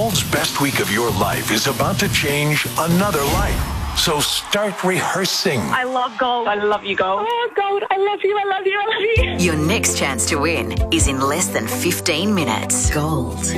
world's best week of your life is about to change another life. So start rehearsing. I love gold. I love you, gold. Oh, gold. I love you. I love you. I love you. Your next chance to win is in less than 15 minutes. Gold.